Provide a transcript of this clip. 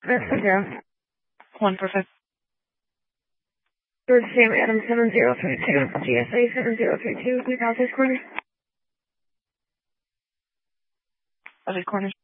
That's the zero. 1 perfect. George Sam Adam 7032. GSA 7032. Please out this corner. Other corner.